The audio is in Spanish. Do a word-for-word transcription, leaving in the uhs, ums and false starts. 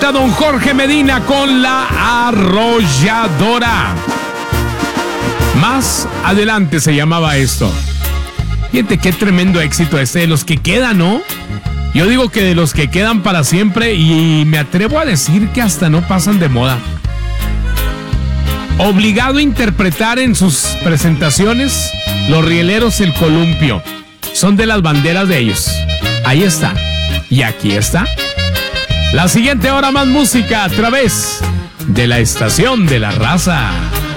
canta don Jorge Medina con La Arrolladora. Más adelante se llamaba esto. Fíjate qué tremendo éxito este, de los que quedan, ¿no? Yo digo que de los que quedan para siempre, y me atrevo a decir que hasta no pasan de moda. Obligado a interpretar en sus presentaciones Los Rieleros El Columpio. Son de las banderas de ellos. Ahí está. Y aquí está. La siguiente hora, más música a través de la Estación de la Raza.